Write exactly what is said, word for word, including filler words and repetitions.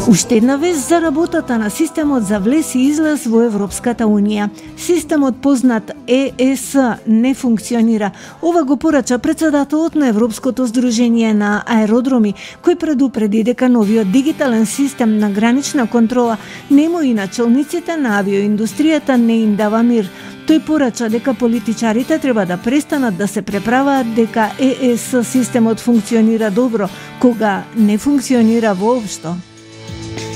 Уште една вест за работата на системот за влез и излез во Европската Унија. Системот познат Е Е С не функционира. Ова го порача председателот на Европското здружение на аеродроми, кој предупреди дека новиот дигитален систем на гранична контрола нему и начелниците на авиоиндустријата не им дава мир. Тој порача дека политичарите треба да престанат да се преправаат дека Е Е С системот функционира добро, кога не функционира воопшто.